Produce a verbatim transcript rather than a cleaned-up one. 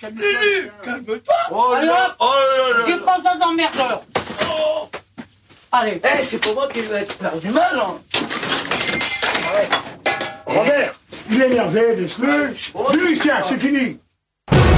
Lulu, calme-toi. Oh Allez là, hop, oh là là. j'ai pas besoin d'emmerdeur. Oh. Allez. Eh, c'est pour moi qui vais te faire du mal, hein. Robert, il est énervé, laisse-le. Lui, tiens, c'est fini.